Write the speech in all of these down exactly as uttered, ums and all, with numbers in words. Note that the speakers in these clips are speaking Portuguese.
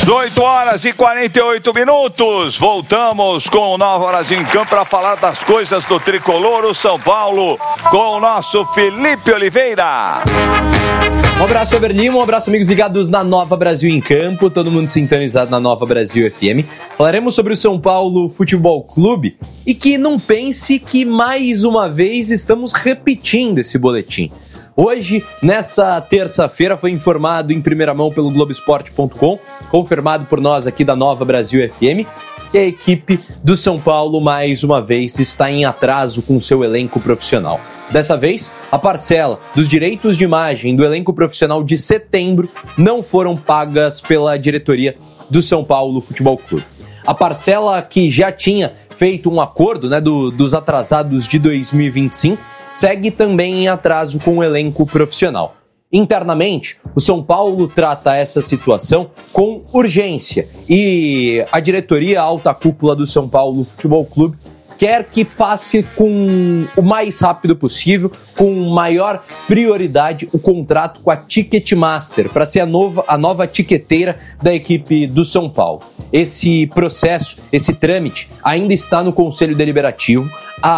dezoito horas e quarenta e oito minutos. Voltamos com o Nova Brasil em Campo para falar das coisas do tricolor, o São Paulo, com o nosso Felipe Oliveira. Um abraço, Eber Lima, um abraço, amigos ligados na Nova Brasil em Campo, todo mundo sintonizado na Nova Brasil F M. Falaremos sobre o São Paulo Futebol Clube e que não pense que mais uma vez estamos repetindo esse boletim. Hoje, nessa terça-feira, foi informado em primeira mão pelo Globo Esporte ponto com, confirmado por nós aqui da Nova Brasil F M, que a equipe do São Paulo, mais uma vez, está em atraso com seu elenco profissional. Dessa vez, a parcela dos direitos de imagem do elenco profissional de setembro não foram pagas pela diretoria do São Paulo Futebol Clube. A parcela que já tinha feito um acordo, né, do, dos atrasados de dois mil e vinte e cinco, segue também em atraso com o elenco profissional. Internamente, o São Paulo trata essa situação com urgência e a diretoria, a alta cúpula do São Paulo Futebol Clube, quer que passe com o mais rápido possível, com maior prioridade, o contrato com a Ticketmaster, para ser a nova, a nova tiqueteira da equipe do São Paulo. Esse processo, esse trâmite, ainda está no Conselho Deliberativo.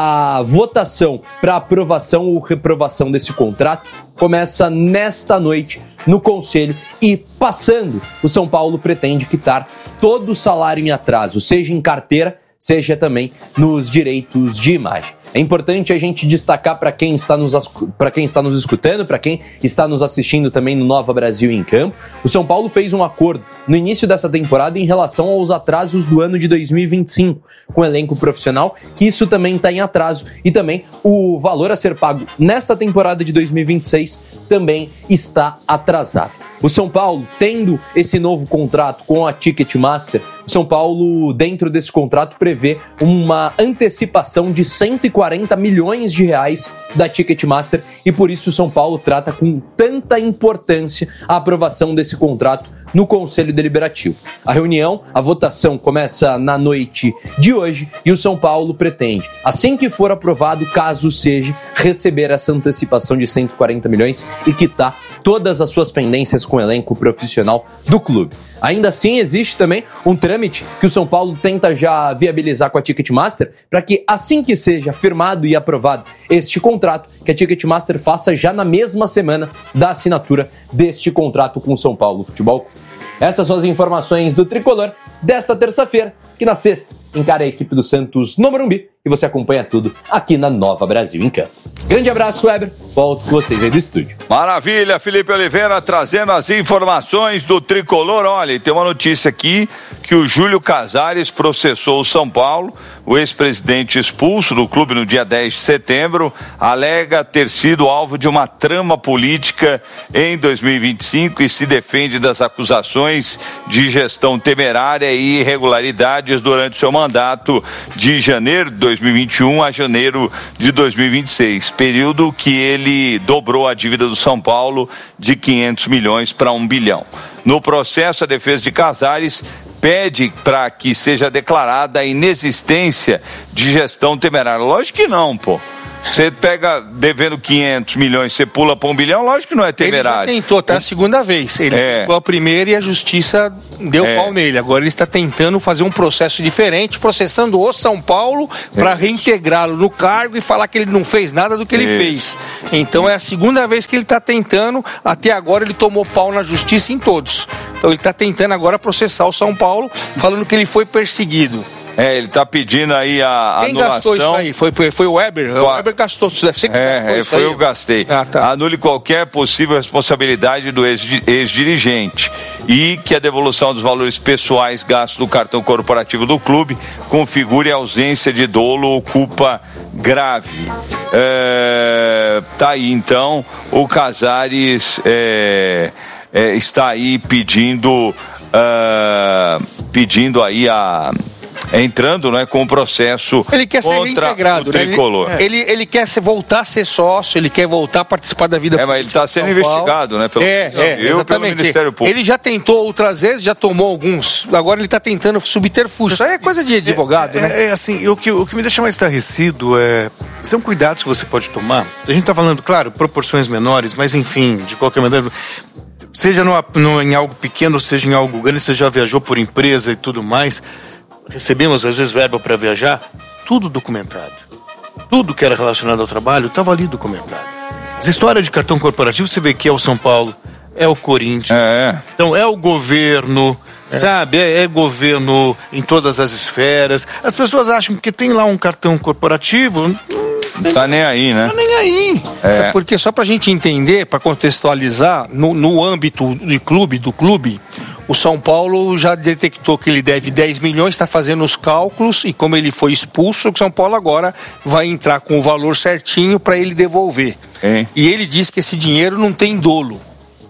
A votação para aprovação ou reprovação desse contrato começa nesta noite no Conselho e, passando, o São Paulo pretende quitar todo o salário em atraso, seja em carteira, seja também nos direitos de imagem. É importante a gente destacar para quem está nos para quem está nos escutando, para quem está nos assistindo também no Nova Brasil em Campo. O São Paulo fez um acordo no início dessa temporada em relação aos atrasos do ano de dois mil e vinte e cinco com o elenco profissional, que isso também está em atraso e também o valor a ser pago nesta temporada de dois mil e vinte e seis também está atrasado. O São Paulo, tendo esse novo contrato com a Ticketmaster, o São Paulo, dentro desse contrato, prevê uma antecipação de cento e quarenta milhões de reais da Ticketmaster e por isso o São Paulo trata com tanta importância a aprovação desse contrato no Conselho Deliberativo. A reunião, a votação começa na noite de hoje e o São Paulo pretende, assim que for aprovado, caso seja, receber essa antecipação de cento e quarenta milhões e quitar todas as suas pendências com o elenco profissional do clube. Ainda assim, existe também um trâmite que o São Paulo tenta já viabilizar com a Ticketmaster para que, assim que seja firmado e aprovado este contrato, que a Ticketmaster faça já na mesma semana da assinatura deste contrato com o São Paulo Futebol Clube. Essas são as informações do Tricolor desta terça-feira, que na sexta encara a equipe do Santos no Morumbi e você acompanha tudo aqui na Nova Brasil em Campo. Grande abraço, Weber. Volto com vocês aí do estúdio. Maravilha, Felipe Oliveira trazendo as informações do Tricolor. Olha, tem uma notícia aqui que o Júlio Casares processou o São Paulo. O ex-presidente expulso do clube no dia dez de setembro alega ter sido alvo de uma trama política em dois mil e vinte e cinco e se defende das acusações de gestão temerária e irregularidades durante seu mandato de janeiro de dois mil e vinte e um a janeiro de dois mil e vinte e seis, período que ele dobrou a dívida do São Paulo de quinhentos milhões para um bilhão. No processo, a defesa de Casares pede para que seja declarada a inexistência de gestão temerária. Lógico que não, pô. Você pega devendo quinhentos milhões, você pula para um bilhão, lógico que não é temerário. Ele já tentou, tá a segunda vez. Ele é. tentou a primeira e a justiça deu é. pau nele. Agora ele está tentando fazer um processo diferente, processando o São Paulo para é. reintegrá-lo no cargo e falar que ele não fez nada do que ele é. fez. Então é a segunda vez que ele está tentando. Até agora ele tomou pau na justiça em todos. Então ele está tentando agora processar o São Paulo, falando que ele foi perseguido. É, ele está pedindo aí a Quem anulação. Quem gastou isso aí? Foi, foi, foi o Weber? O Weber gastou. Você que é, gastou isso foi aí? eu gastei. Ah, tá. Anule qualquer possível responsabilidade do ex-dirigente e que a devolução dos valores pessoais gastos no cartão corporativo do clube configure a ausência de dolo ou culpa grave. É, tá aí, então, o Casares é, é, está aí pedindo, uh, pedindo aí a... entrando, né, com o processo ele quer ser contra reintegrado, o Tricolor. Né? Ele, ele, ele quer se voltar a ser sócio, ele quer voltar a participar da vida é, pública. mas ele está sendo investigado, né, pelo, é, é, eu, exatamente. pelo Ministério Público. Ele já tentou outras vezes, já tomou alguns, agora ele está tentando subterfúgio. Isso aí é coisa de advogado, é, né? É, é assim, o que, o que me deixa mais estarrecido é... são cuidados que você pode tomar. A gente está falando, claro, proporções menores, mas enfim, de qualquer maneira... seja no, no, em algo pequeno, seja em algo grande, você já viajou por empresa e tudo mais, recebemos às vezes verba para viajar, tudo documentado. Tudo que era relacionado ao trabalho estava ali documentado. As histórias de cartão corporativo, você vê que é o São Paulo, é o Corinthians, é. Então é o governo, é. sabe? É, é governo em todas as esferas. As pessoas acham que tem lá um cartão corporativo... Não tá nem aí, né? Tá nem aí. É. É porque só pra gente entender, pra contextualizar, no, no âmbito de clube, do clube, o São Paulo já detectou que ele deve dez milhões, está fazendo os cálculos e como ele foi expulso, o São Paulo agora vai entrar com o valor certinho para ele devolver. É. E ele diz que esse dinheiro não tem dolo.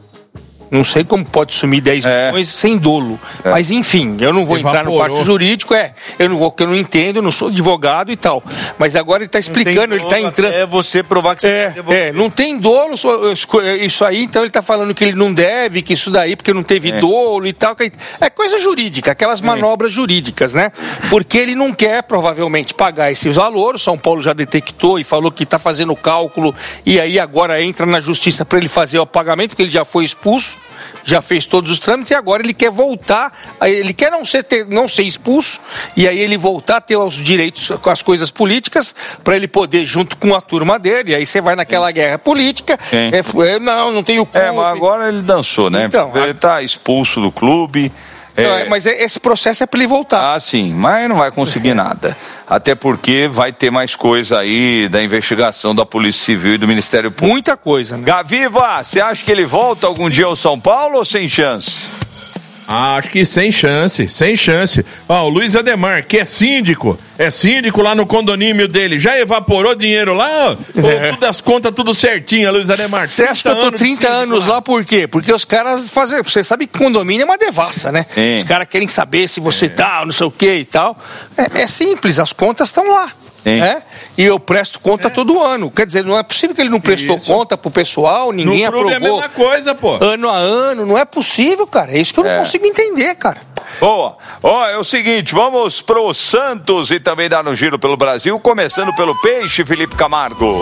Não sei como pode sumir dez milhões sem dolo. É. Mas enfim, eu não vou Evaporou. entrar no parte jurídico, é. Eu não vou, porque eu não entendo, eu não sou advogado e tal. Mas agora ele está explicando, ele está entrando. É você provar que você é, é, não tem dolo, isso aí, então ele está falando que ele não deve, que isso daí, porque não teve é. dolo e tal. É coisa jurídica, aquelas manobras é. jurídicas, né? Porque ele não quer, provavelmente, pagar esse valor. O São Paulo já detectou e falou que está fazendo o cálculo, e aí agora entra na justiça para ele fazer o pagamento, porque ele já foi expulso. Já fez todos os trâmites e agora ele quer voltar, ele quer não ser, ter, não ser expulso e aí ele voltar a ter os direitos com as coisas políticas para ele poder junto com a turma dele, e aí você vai naquela guerra política, é, é, não, não tem o clube. É, mas agora ele dançou, né? Então, ele está expulso do clube. Não, é... Mas esse processo é para ele voltar. Ah, sim, mas não vai conseguir nada. Até porque vai ter mais coisa aí da investigação da Polícia Civil e do Ministério Público. Muita coisa, né? Gaviva, você acha que ele volta algum dia ao São Paulo ou sem chance? Ah, acho que sem chance, sem chance. Ó, o Luiz Ademar, que é síndico, é síndico lá no condomínio dele, já evaporou dinheiro lá? É. Ou tudo as contas, tudo certinho, Luiz Ademar? Você acha que eu tô trinta anos lá. lá por quê? Porque os caras fazem, você sabe que condomínio é uma devassa, né? É. Os caras querem saber se você é. tá, não sei o que e tal. É, é simples, as contas estão lá. É? E eu presto conta é. todo ano. Quer dizer, não é possível que ele não prestou isso. conta pro pessoal, ninguém no aprovou. É a mesma coisa, pô. Ano a ano, não é possível, cara. É isso que eu é. não consigo entender, cara. Boa. Ó, é o seguinte, vamos pro Santos e também dar um giro pelo Brasil, começando pelo Peixe, Felipe Camargo.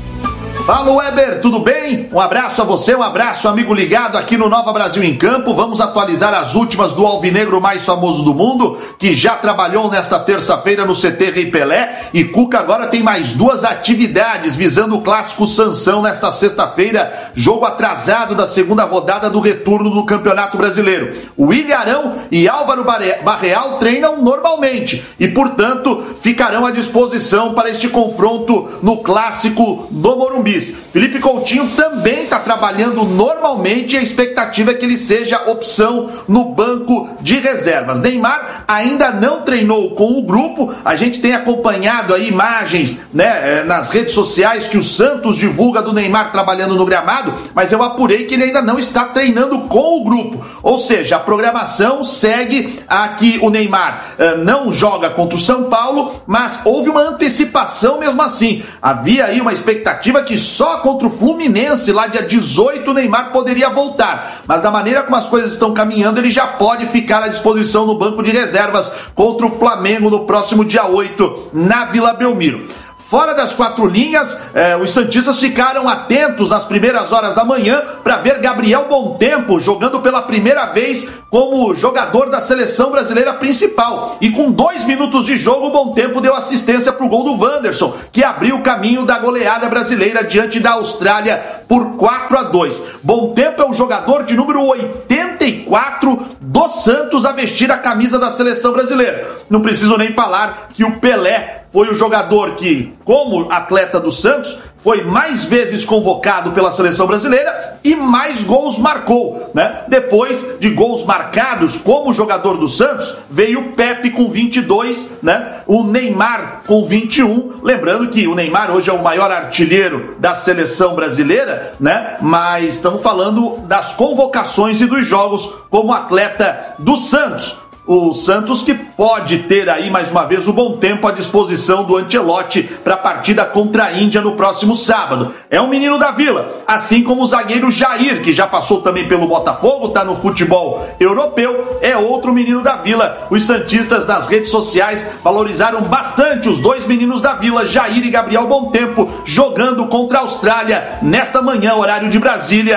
Fala, Weber, tudo bem? Um abraço a você, um abraço, amigo ligado aqui no Nova Brasil em Campo. Vamos atualizar as últimas do alvinegro mais famoso do mundo, que já trabalhou nesta terça-feira no C T Rei Pelé. E Cuca agora tem mais duas atividades visando o clássico Sansão nesta sexta-feira, jogo atrasado da segunda rodada do retorno do Campeonato Brasileiro. O Ilharão e Álvaro Barreal treinam normalmente e, portanto, ficarão à disposição para este confronto no clássico do Morumbi. Felipe Coutinho também está trabalhando normalmente e a expectativa é que ele seja opção no banco de reservas. Neymar ainda não treinou com o grupo, a gente tem acompanhado aí imagens, né, nas redes sociais que o Santos divulga do Neymar trabalhando no gramado, mas eu apurei que ele ainda não está treinando com o grupo, ou seja, a programação segue a que o Neymar uh, não joga contra o São Paulo, mas houve uma antecipação mesmo assim. Havia aí uma expectativa que só contra o Fluminense, lá dia dezoito, o Neymar poderia voltar. Mas da maneira como as coisas estão caminhando, ele já pode ficar à disposição no banco de reservas contra o Flamengo no próximo dia oito, na Vila Belmiro. Fora das quatro linhas, eh, os santistas ficaram atentos nas primeiras horas da manhã para ver Gabriel Bontempo jogando pela primeira vez como jogador da seleção brasileira principal. E com dois minutos de jogo, o Bontempo deu assistência para o gol do Wanderson, que abriu o caminho da goleada brasileira diante da Austrália por quatro a dois. Bontempo é o jogador de número oitenta e quatro do Santos a vestir a camisa da seleção brasileira. Não preciso nem falar que o Pelé foi o jogador que, como atleta do Santos, foi mais vezes convocado pela seleção brasileira e mais gols marcou, né? Depois de gols marcados como jogador do Santos, veio o Pepe com vinte e dois, né? O Neymar com vinte e um, lembrando que o Neymar hoje é o maior artilheiro da seleção brasileira, né? Mas estamos falando das convocações e dos jogos como atleta do Santos. O Santos que pode ter aí mais uma vez o Bontempo à disposição do Ancelotti para a partida contra a Índia no próximo sábado. É um menino da Vila, assim como o zagueiro Jair, que já passou também pelo Botafogo, está no futebol europeu, é outro menino da Vila. Os santistas nas redes sociais valorizaram bastante os dois meninos da Vila, Jair e Gabriel Bontempo, jogando contra a Austrália nesta manhã, horário de Brasília,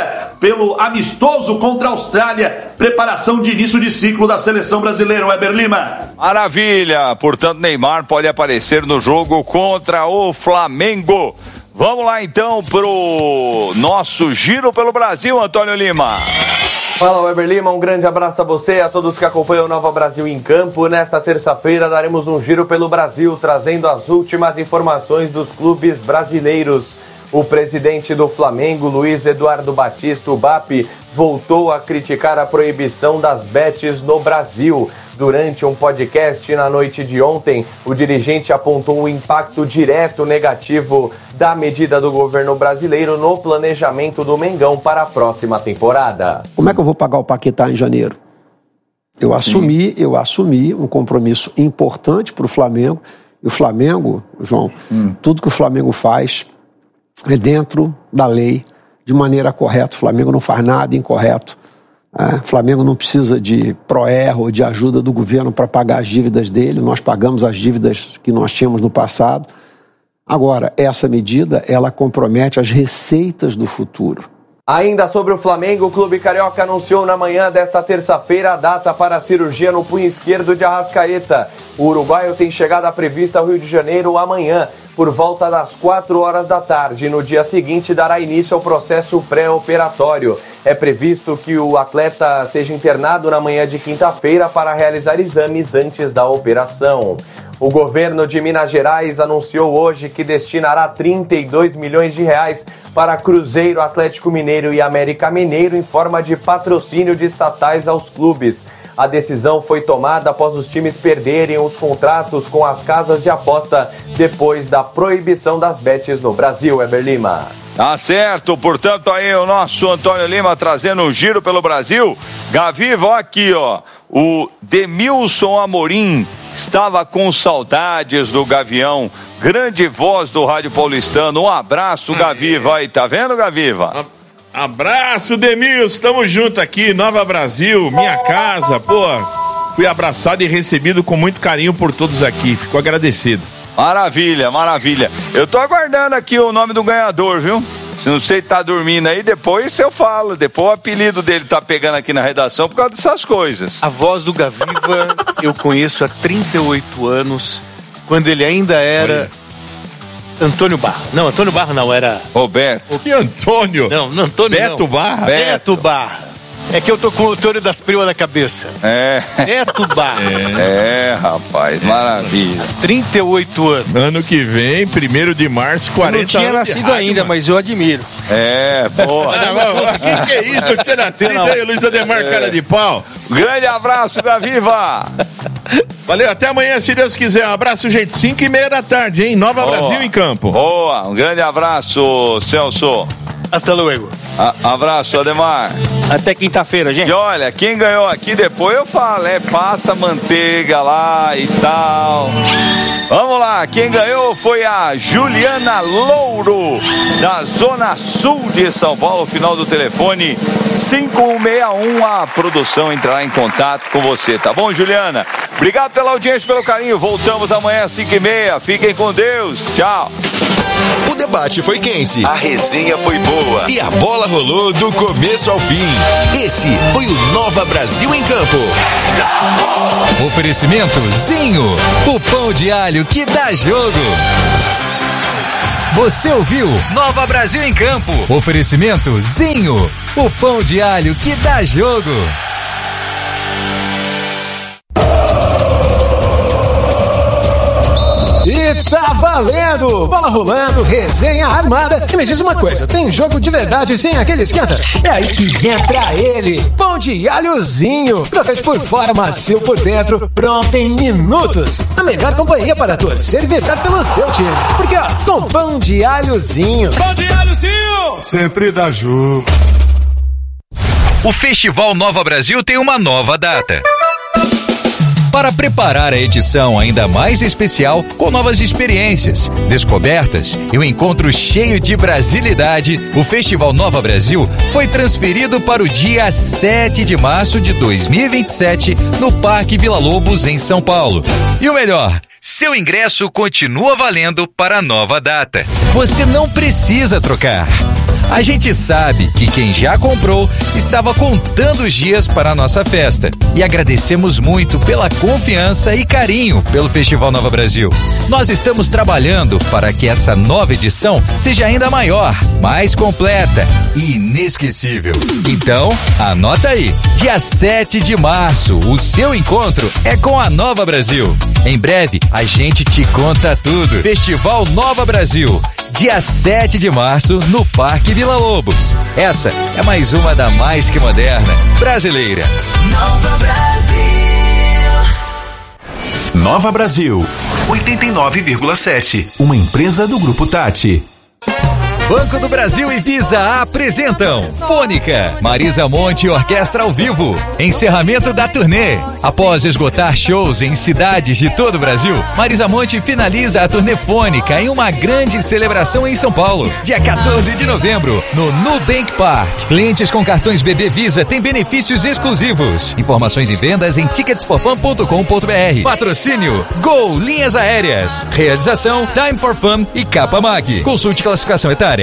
pelo amistoso contra a Austrália, preparação de início de ciclo da seleção brasileira, Weber Lima. Maravilha, portanto Neymar pode aparecer no jogo contra o Flamengo. Vamos lá então pro nosso giro pelo Brasil, Antônio Lima. Fala, Weber Lima, um grande abraço a você e a todos que acompanham o Nova Brasil em Campo. Nesta terça-feira daremos um giro pelo Brasil, trazendo as últimas informações dos clubes brasileiros. O presidente do Flamengo, Luiz Eduardo Batista, o B A P, voltou a criticar a proibição das bets no Brasil. Durante um podcast na noite de ontem, o dirigente apontou o impacto direto negativo da medida do governo brasileiro no planejamento do Mengão para a próxima temporada. Como é que eu vou pagar o Paquetá em janeiro? Eu assumi, Sim. eu assumi um compromisso importante para o Flamengo. E o Flamengo, João, hum. tudo que o Flamengo faz é dentro da lei, de maneira correta. O Flamengo não faz nada incorreto. O Flamengo não precisa de pró-erro ou de ajuda do governo para pagar as dívidas dele. Nós pagamos as dívidas que nós tínhamos no passado. Agora, essa medida, ela compromete as receitas do futuro. Ainda sobre o Flamengo, o Clube Carioca anunciou na manhã desta terça-feira a data para a cirurgia no punho esquerdo de Arrascaeta. O uruguaio tem chegada prevista ao Rio de Janeiro amanhã, por volta das quatro horas da tarde. No dia seguinte, dará início ao processo pré-operatório. É previsto que o atleta seja internado na manhã de quinta-feira para realizar exames antes da operação. O governo de Minas Gerais anunciou hoje que destinará trinta e dois milhões de reais para Cruzeiro, Atlético Mineiro e América Mineiro em forma de patrocínio de estatais aos clubes. A decisão foi tomada após os times perderem os contratos com as casas de aposta depois da proibição das bets no Brasil, Weber Lima. Tá certo, portanto aí o nosso Antônio Lima trazendo um giro pelo Brasil. Gaviva, ó aqui, ó, o Demilson Amorim estava com saudades do Gavião, grande voz do Rádio Paulistano. Um abraço, Gaviva, aí, tá vendo, Gaviva? Abraço, Demilson, tamo junto aqui, Nova Brasil, minha casa, pô, fui abraçado e recebido com muito carinho por todos aqui, fico agradecido. Maravilha, maravilha. Eu tô aguardando aqui o nome do ganhador, viu? Se não sei tá dormindo aí, depois eu falo. Depois o apelido dele tá pegando aqui na redação por causa dessas coisas. A voz do Gaviva eu conheço há trinta e oito anos, quando ele ainda era Oi. Antônio Barra. Não, Antônio Barra não, era... Roberto. Que Antônio? Não, não Antônio Beto não. Barra? Beto, Beto Barra. É que eu tô com o Antônio das Primas na cabeça. É. Beto Barra. É, é rapaz, é. Maravilha. trinta e oito anos. Ano que vem, primeiro de março, quarenta anos. Eu não tinha nascido rádio, ainda, mano. Mas eu admiro. É, boa. O que, que é isso? Eu tinha nascido aí, Luiz Ademar, é. cara de pau. Grande abraço, Gaviva. Valeu, até amanhã, se Deus quiser. Um abraço, gente. cinco e meia da tarde, hein? Nova boa. Brasil em Campo. Boa, um grande abraço, Celso. Hasta luego. A, abraço, Ademar. Até quinta-feira, gente. E olha, quem ganhou aqui depois eu falo, é passa manteiga lá e tal. Vamos lá, quem ganhou foi a Juliana Louro, da Zona Sul de São Paulo, final do telefone cinco um seis um. A produção entrará em contato com você, tá bom, Juliana? Obrigado pela audiência, pelo carinho. Voltamos amanhã às cinco e meia. Fiquem com Deus. Tchau. O debate foi quente, a resenha foi boa e a bola rolou do começo ao fim. Esse foi o Nova Brasil em Campo. Oferecimento Zinho, o pão de alho que dá jogo. Você ouviu Nova Brasil em Campo. Oferecimento Zinho, o pão de alho que dá jogo. E tá valendo! Bola rolando, resenha armada. E me diz uma coisa, tem jogo de verdade sem aquele esquenta? É aí que entra ele, pão de alhozinho. Crocante por fora, macio por dentro, pronto em minutos. A melhor companhia para torcer e vibrar pelo seu time. Porque ó, com pão de alhozinho. Pão de alhozinho! Sempre dá jogo. O Festival Nova Brasil tem uma nova data. Para preparar a edição ainda mais especial, com novas experiências, descobertas e um encontro cheio de brasilidade, o Festival Nova Brasil foi transferido para o dia sete de março de dois mil e vinte e sete, no Parque Vila Lobos, em São Paulo. E o melhor, seu ingresso continua valendo para a nova data. Você não precisa trocar. A gente sabe que quem já comprou estava contando os dias para a nossa festa. E agradecemos muito pela confiança e carinho pelo Festival Nova Brasil. Nós estamos trabalhando para que essa nova edição seja ainda maior, mais completa e inesquecível. Então, anota aí, dia sete de março, o seu encontro é com a Nova Brasil. Em breve, a gente te conta tudo. Festival Nova Brasil, dia sete de março, no Parque Vila Lobos. Essa é mais uma da mais que moderna brasileira. Nova Brasil. Nova Brasil, oitenta e nove vírgula sete. Uma empresa do Grupo Tati. Banco do Brasil e Visa apresentam Fônica, Marisa Monte Orquestra ao vivo. Encerramento da turnê. Após esgotar shows em cidades de todo o Brasil, Marisa Monte finaliza a turnê Fônica em uma grande celebração em São Paulo, dia quatorze de novembro, no Nubank Park. Clientes com cartões B B Visa têm benefícios exclusivos. Informações e vendas em tickets for fun ponto com ponto b r. Patrocínio Gol Linhas Aéreas. Realização Time for Fun e Capa Mag. Consulte classificação etária.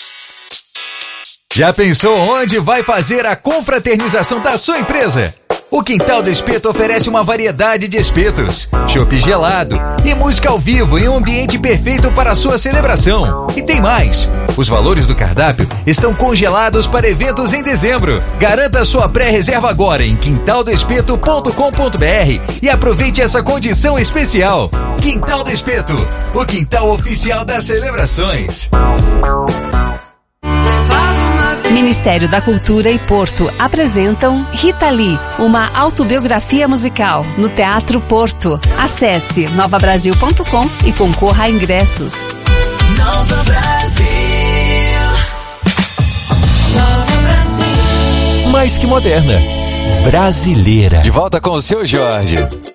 Já pensou onde vai fazer a confraternização da sua empresa? O Quintal do Espeto oferece uma variedade de espetos, chopp gelado e música ao vivo em um ambiente perfeito para a sua celebração. E tem mais! Os valores do cardápio estão congelados para eventos em dezembro. Garanta sua pré-reserva agora em quintal do espeto ponto com ponto b r e aproveite essa condição especial. Quintal do Espeto, o quintal oficial das celebrações. Ministério da Cultura e Porto apresentam Rita Lee, uma autobiografia musical, no Teatro Porto. Acesse nova brasil ponto com e concorra a ingressos. Nova Brasil. Nova Brasil. Mais que moderna, brasileira. De volta com o seu Jorge.